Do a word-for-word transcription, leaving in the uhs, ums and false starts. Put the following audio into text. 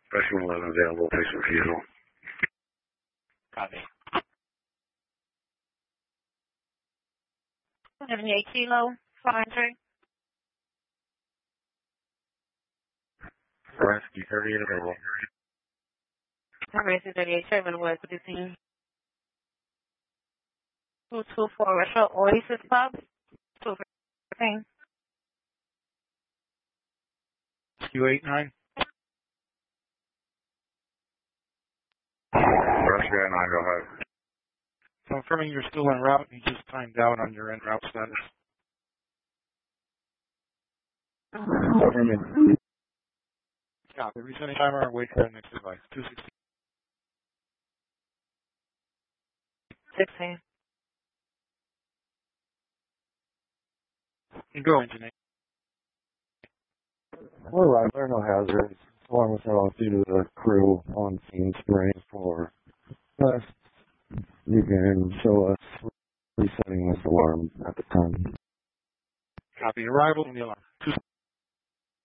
Rescue eleven available, place refusal. Copy. seventy-eight kilo, five hundred. Rescue thirty-eight available. Rescue thirty-eight, seven was the scene. two two four Retro Oasis Club. two fifteen. Rescue eight nine. Rescue eight nine, go ahead. Confirming you're still en route. You just timed out on your en route status. Affirmative. Copy. Resetting timer and wait for the next device. two sixteen. sixteen. Go, engine eight. All right, there are no hazards. Alarm was set off due to the crew on scene spraying for us. You can show us resetting this alarm at the time. Copy. Arrival in the alarm.